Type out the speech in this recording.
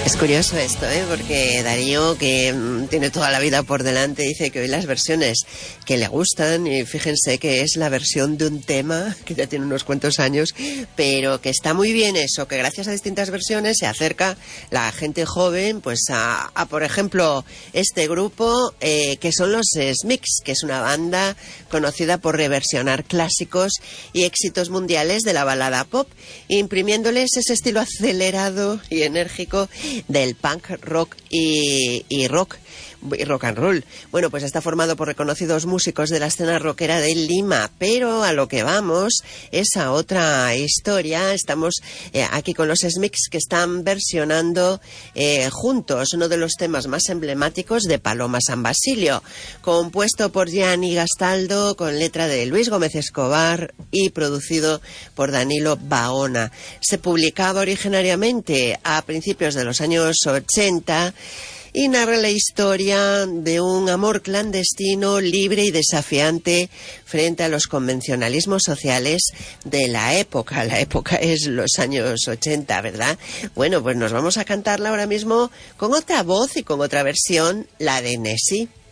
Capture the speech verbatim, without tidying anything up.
Es curioso esto, ¿eh? Porque Darío, que mm, tiene toda la vida por delante, dice que hoy las versiones que le gustan, y fíjense que es la versión de un tema que ya tiene unos cuantos años, pero que está muy bien eso, que gracias a distintas versiones se acerca la gente joven, pues a, a por ejemplo, este grupo, eh, que son los Smiths, que es una banda conocida por reversionar clásicos y éxitos mundiales de la balada pop, imprimiéndoles ese estilo acelerado y enérgico del punk rock y, y rock y rock and roll. Bueno, pues está formado por reconocidos músicos de la escena rockera de Lima, pero a lo que vamos es a otra historia. Estamos eh, aquí con los Smiths, que están versionando eh, juntos uno de los temas más emblemáticos de Paloma San Basilio, compuesto por Gianni Gastaldo, con letra de Luis Gómez Escobar y producido por Danilo Baona. Se publicaba originariamente a principios de los años ochenta y narra la historia de un amor clandestino, libre y desafiante frente a los convencionalismos sociales de la época. La época es los años ochenta, ¿verdad? Bueno, pues nos vamos a cantarla ahora mismo con otra voz y con otra versión, la de Nessie.